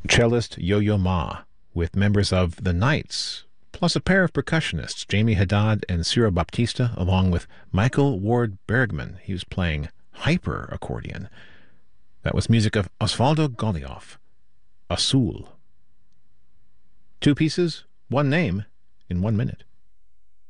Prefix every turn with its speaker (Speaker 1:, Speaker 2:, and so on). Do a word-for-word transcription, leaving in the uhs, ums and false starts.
Speaker 1: cellist Yo-Yo Ma, with members of the Knights, plus a pair of percussionists, Jamie Haddad and Ciro Baptista, along with Michael Ward Bergman. He was playing hyper accordion. That was music of Osvaldo Golijov, Azul. Two pieces, one name, in one minute.